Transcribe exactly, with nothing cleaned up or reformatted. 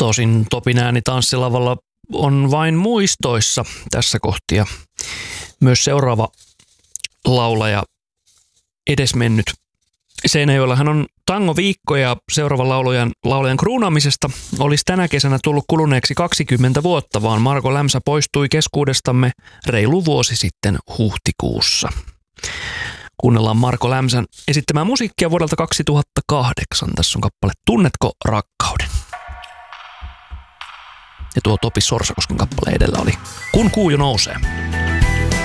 Tosin Topin ääni tanssilavalla on vain muistoissa tässä kohtia. Myös seuraava laulaja edesmennyt Seinäjoella hän on tangoviikko ja seuraavan laulajan, laulajan kruunaamisesta olisi tänä kesänä tullut kuluneeksi kaksikymmentä vuotta, vaan Marko Lämsä poistui keskuudestamme reilu vuosi sitten huhtikuussa. Kuunnellaan Marko Lämsän esittämää musiikkia vuodelta kaksituhattakahdeksan. Tässä on kappale Tunnetko rakkauden? Ja tuo Topi Sorsakosken kappale edellä oli Kun kuu jo nousee.